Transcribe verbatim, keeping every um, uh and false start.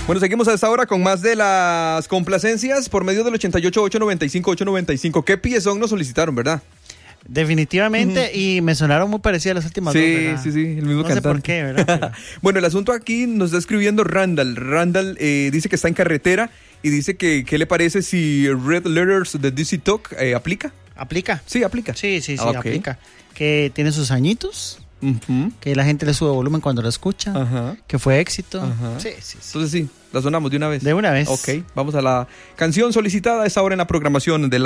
Bueno, seguimos a esta hora con más de las complacencias por medio del ochenta y ocho, ochocientos noventa y cinco, ochocientos noventa y cinco. ¿Qué piezón nos solicitaron, verdad? Definitivamente, uh-huh. Y me sonaron muy parecidas las últimas sí, dos, ¿verdad? Sí, sí, el mismo no cantante. No sé por qué, ¿verdad? Pero... bueno, el asunto aquí nos está escribiendo Randall. Randall eh, dice que está en carretera y dice que ¿qué le parece si Red Letters de D C Talk eh, aplica? ¿Aplica? Sí, aplica. Sí, sí, sí, ah, okay. aplica. Que tiene sus añitos. Uh-huh. Que la gente le sube volumen cuando lo escucha, uh-huh. Que fue éxito. Uh-huh. Sí, sí, sí. Entonces sí, la sonamos de una vez. De una vez. Ok, vamos a la canción solicitada a esta hora en la programación de la